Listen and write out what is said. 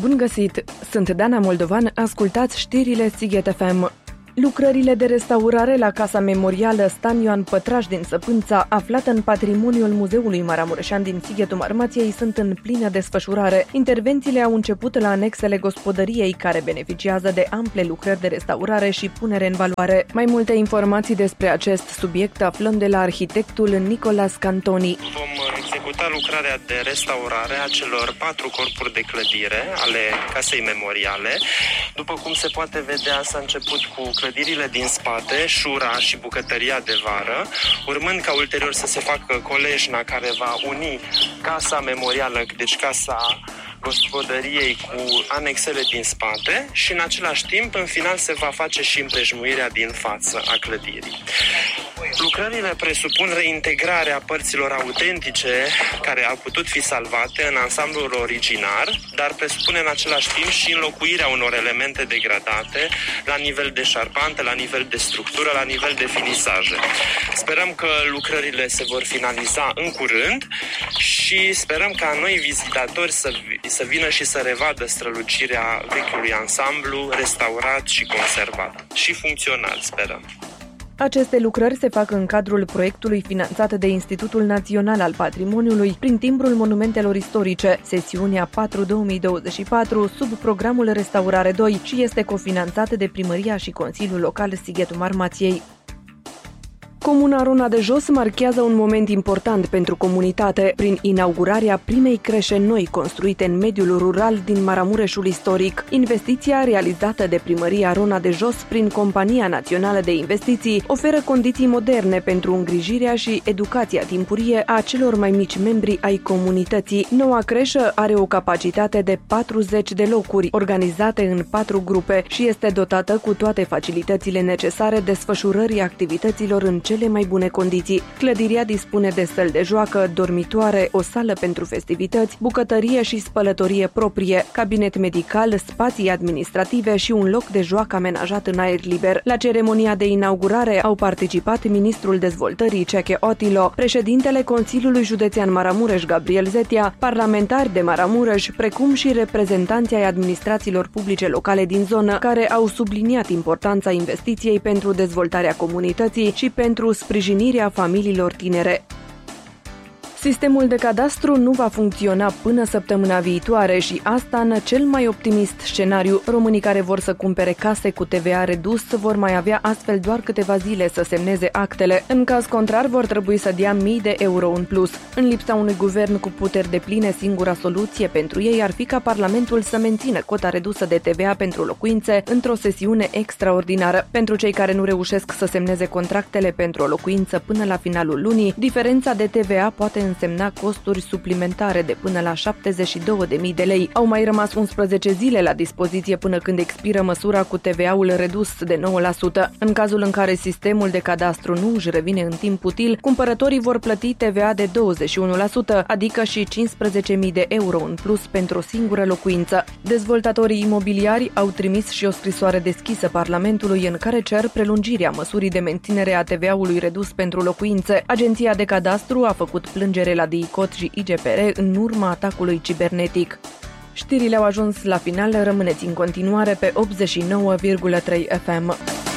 Bun găsit! Sunt Dana Moldovan, ascultați știrile Sighet FM. Lucrările de restaurare la Casa Memorială Stan Ioan Pătraș din Săpânța, aflată în patrimoniul Muzeului Maramureșan din Sighetul Marmației, sunt în plină desfășurare. Intervențiile au început la anexele gospodăriei, care beneficiază de ample lucrări de restaurare și punere în valoare. Mai multe informații despre acest subiect aflăm de la arhitectul Nicolas Cantoni. Vom executa lucrarea de restaurare a celor 4 corpuri de clădire ale Casei Memoriale. După cum se poate vedea, s-a început cu clădirile din spate, șura și bucătăria de vară, urmând ca ulterior să se facă colejna care va uni Casa Memorială, deci Casa Gospodăriei, cu anexele din spate și în același timp, în final, se va face și împrejmuirea din față a clădirii. Lucrările presupun reintegrarea părților autentice care au putut fi salvate în ansamblul originar, dar presupune în același timp și înlocuirea unor elemente degradate la nivel de șarpante, la nivel de structură, la nivel de finisaje. Sperăm că lucrările se vor finaliza în curând și sperăm ca noi vizitatori să vină și să revadă strălucirea vechiului ansamblu, restaurat și conservat și funcțional, sperăm. Aceste lucrări se fac în cadrul proiectului finanțat de Institutul Național al Patrimoniului prin timbrul monumentelor istorice, sesiunea 4-2024, sub programul Restaurare 2 și este cofinanțat de Primăria și Consiliul Local Sighetul Marmației. Comuna Rona de Jos marchează un moment important pentru comunitate prin inaugurarea primei creșe noi construite în mediul rural din Maramureșul istoric. Investiția realizată de Primăria Rona de Jos prin Compania Națională de Investiții oferă condiții moderne pentru îngrijirea și educația timpurie a celor mai mici membri ai comunității. Noua creșă are o capacitate de 40 de locuri, organizate în 4 grupe și este dotată cu toate facilitățile necesare desfășurării activităților în cele mai bune condiții. Clădirea dispune de săli de joacă, dormitoare, o sală pentru festivități, bucătărie și spălătorie proprie, cabinet medical, spații administrative și un loc de joacă amenajat în aer liber. La ceremonia de inaugurare au participat ministrul dezvoltării Ceche Otilo, președintele Consiliului Județean Maramureș Gabriel Zetia, parlamentari de Maramureș, precum și reprezentanții ai administrațiilor publice locale din zonă, care au subliniat importanța investiției pentru dezvoltarea comunității și pentru sprijinirea familiilor tinere. Sistemul de cadastru nu va funcționa până săptămâna viitoare și asta în cel mai optimist scenariu. Românii care vor să cumpere case cu TVA redus vor mai avea astfel doar câteva zile să semneze actele. În caz contrar, vor trebui să dea mii de euro în plus. În lipsa unui guvern cu puteri depline, singura soluție pentru ei ar fi ca Parlamentul să mențină cota redusă de TVA pentru locuințe într-o sesiune extraordinară. Pentru cei care nu reușesc să semneze contractele pentru o locuință până la finalul lunii, diferența de TVA poate însemna costuri suplimentare de până la 72.000 de lei. Au mai rămas 11 zile la dispoziție până când expiră măsura cu TVA-ul redus de 9%. În cazul în care sistemul de cadastru nu își revine în timp util, cumpărătorii vor plăti TVA de 21%, adică și 15.000 de euro în plus pentru o singură locuință. Dezvoltatorii imobiliari au trimis și o scrisoare deschisă Parlamentului în care cer prelungirea măsurii de menținere a TVA-ului redus pentru locuințe. Agenția de cadastru a făcut plângere la DICOT și IGPR în urma atacului cibernetic. Știrile au ajuns la final, rămâneți în continuare pe 89,3 FM.